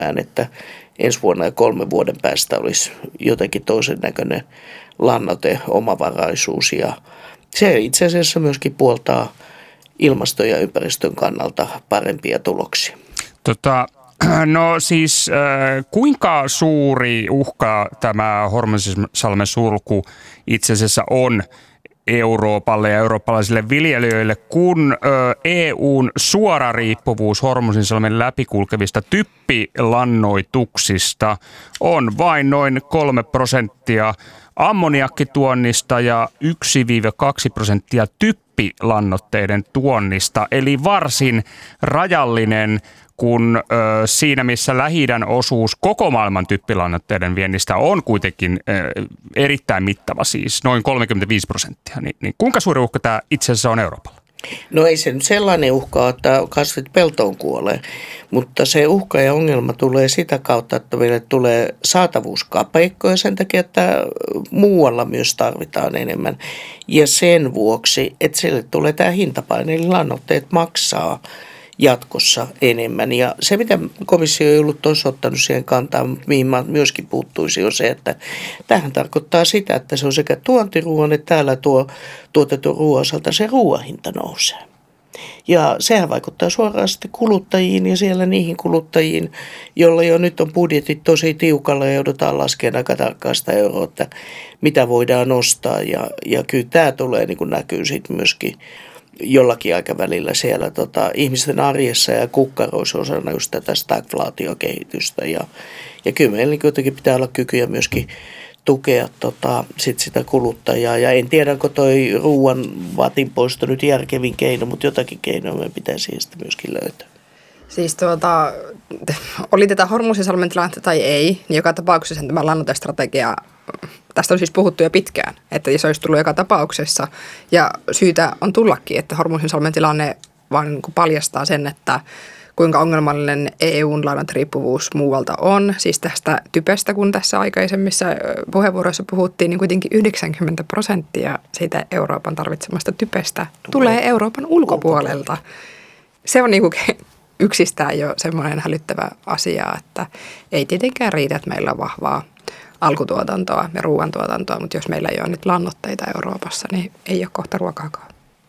että ensi vuonna ja 3 vuoden päästä olisi jotenkin toisen näköinen lannoiteomavaraisuus. Ja se itse asiassa myöskin puoltaa ilmaston ja ympäristön kannalta parempia tuloksia. No siis kuinka suuri uhka tämä Hormuzisalmen sulku itse asiassa on Euroopalle ja eurooppalaisille viljelijöille, kun EUn suora riippuvuus Hormuzisalmen läpikulkevista typpilannoituksista on vain noin 3% ammoniakkituonnista ja 1-2% typpilannoitteiden tuonnista, eli varsin rajallinen, kun siinä missä Lähi-idän osuus koko maailman typpilannoitteiden viennistä on kuitenkin erittäin mittava, siis noin 35%. Niin kuinka suuri uhka tämä itse asiassa on Euroopalla? No ei se nyt sellainen uhka, että kasvit peltoon kuolee, mutta se uhka ja ongelma tulee sitä kautta, että meille tulee saatavuuskapeikkoja sen takia, että muualla myös tarvitaan enemmän. Ja sen vuoksi, että sille tulee tämä hintapaine, eli lannoitteet maksaa jatkossa enemmän. Ja se, mitä komissio ei ollut tuossa ottanut siihen kantaa, mutta mihin mä myöskin puuttuisin, on se, että tämähän tarkoittaa sitä, että se on sekä tuontiruoan että täällä tuotetun ruoan osalta se ruoahinta nousee. Ja sehän vaikuttaa suoraan sitten kuluttajiin ja siellä niihin kuluttajiin, joilla jo nyt on budjetit tosi tiukalla ja joudutaan laskemaan aika tarkkaan sitä euroa, että mitä voidaan ostaa. Ja kyllä tämä tulee niin kuin näkyy sitten myöskin jollakin aikavälillä siellä ihmisten arjessa ja kukkaroissa osana just tätä stagflaatiokehitystä. Ja kyllä meillä jotenkin pitää olla kykyjä myöskin tukea sitä kuluttajaa. Ja en tiedä, onko toi ruoan vatinpoisto nyt järkevin keino, mutta jotakin keinoa me pitää siitä myöskin löytää. Siis oli tätä Hormuzisalmen tilannetta tai ei, niin joka tapauksessa tämä lannoitestrategia, tästä on siis puhuttu jo pitkään, että se olisi tullut joka tapauksessa. Ja syytä on tullakin, että Hormuzisalmen tilanne vaan niin kuin paljastaa sen, että kuinka ongelmallinen EUn lannoiteriippuvuus muualta on. Siis tästä typestä, kun tässä aikaisemmissa puheenvuoroissa puhuttiin, niin kuitenkin 90% siitä Euroopan tarvitsemasta typestä tulee Euroopan ulkopuolelta. Se on niin kuin yksistään jo semmoinen hälyttävä asia, että ei tietenkään riitä, että meillä on vahvaa alkutuotantoa ja ruoantuotantoa, mutta jos meillä ei ole nyt lannoitteita Euroopassa, niin ei ole kohta ruokaakaan.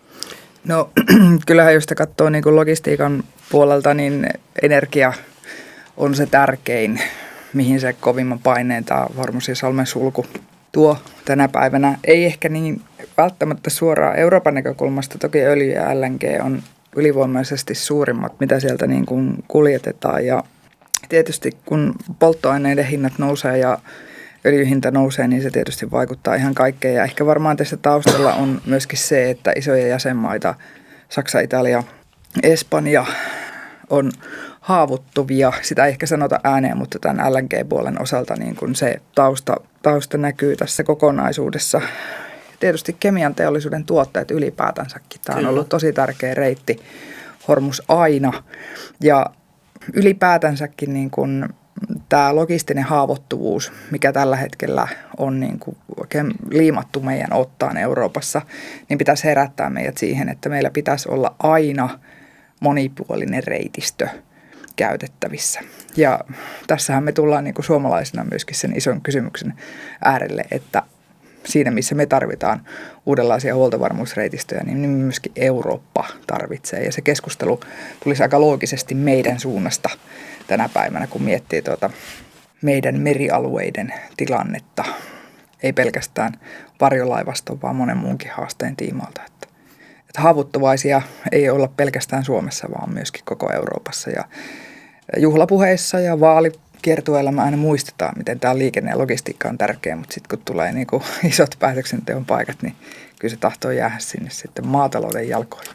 No kyllähän jos katsoo niin kuin logistiikan puolelta, niin energia on se tärkein, mihin se kovimman paineen tämä Hormuzisalmen sulku tuo tänä päivänä. Ei ehkä niin välttämättä suoraan Euroopan näkökulmasta, toki öljy ja LNG on ylivoimaisesti suurimmat, mitä sieltä niin kuin kuljetetaan. Ja tietysti kun polttoaineiden hinnat nousee ja öljyhinta nousee, niin se tietysti vaikuttaa ihan kaikkeen. Ja ehkä varmaan tässä taustalla on myöskin se, että isoja jäsenmaita, Saksa, Italia, Espanja on haavoittuvia. Sitä ei ehkä sanota ääneen, mutta tämän LNG-puolen osalta niin kuin se tausta näkyy tässä kokonaisuudessa. Tietysti kemian teollisuuden tuotteet ylipäätänsäkin. Tämä on ollut tosi tärkeä reitti Hormuz aina. Ja ylipäätänsäkin niin kuin tämä logistinen haavoittuvuus, mikä tällä hetkellä on niin kuin oikein liimattu meidän ottaan Euroopassa, niin pitäisi herättää meidät siihen, että meillä pitäisi olla aina monipuolinen reitistö käytettävissä. Ja tässähän me tullaan niin kuin suomalaisina myöskin sen ison kysymyksen äärelle, että siinä, missä me tarvitaan uudenlaisia huoltovarmuusreitistöjä, niin myöskin Eurooppa tarvitsee. Ja se keskustelu tulisi aika loogisesti meidän suunnasta tänä päivänä, kun miettii meidän merialueiden tilannetta. Ei pelkästään varjolaivaston, vaan monen muunkin haasteen tiimoilta. Että haavoittuvaisia ei olla pelkästään Suomessa, vaan myöskin koko Euroopassa. Ja juhlapuheissa ja vaalikiertueilla me aina muistetaan, miten tämä liikenne ja logistiikka on tärkeä, mutta sitten kun tulee niin kuin isot päätöksenteon paikat, niin kyllä se tahtoo jäädä sinne sitten maatalouden jalkoille.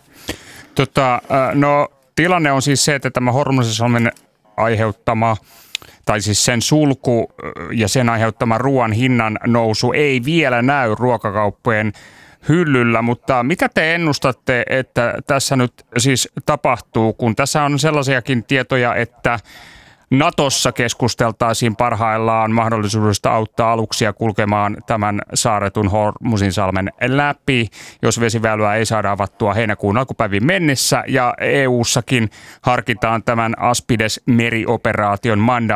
No tilanne on siis se, että tämä Hormuzisalmen aiheuttama, tai siis sen sulku ja sen aiheuttama ruoan hinnan nousu ei vielä näy ruokakauppojen hyllyllä, mutta mitä te ennustatte, että tässä nyt siis tapahtuu, kun tässä on sellaisiakin tietoja, että Natossa keskusteltaisiin parhaillaan mahdollisuudesta auttaa aluksia kulkemaan tämän saarretun Hormuzinsalmen läpi, jos vesiväylää ei saada avattua heinäkuun alkupäiviin mennessä. Ja EU:ssakin harkitaan tämän Aspides-merioperaation